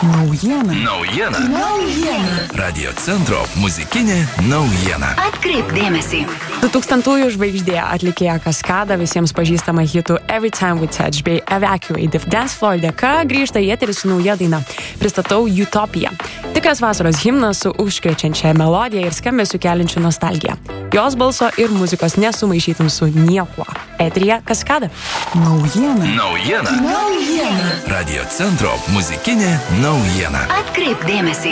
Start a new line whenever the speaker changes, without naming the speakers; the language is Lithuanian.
Naujiena. Radio centro muzikinė naujiena.
Atkreipk dėmesį.
2000-ųjų žvaigždė atlikėja Kaskada visiems pažįstama hitų Every Time We Touch bei Evacuate Dance Floor dėka grįžta į eterį su nauja daina. Pristatau Utopija. Tikras vasaros himnas su užkrečiančia melodija ir skambesiu keliančiu nostalgiją. Jos balso ir muzikos nesumaišytum su niekuo. Eteryje Kaskada.
Naujiena. Radio centro muzikinė naujiena.
Atkreipk dėmesį.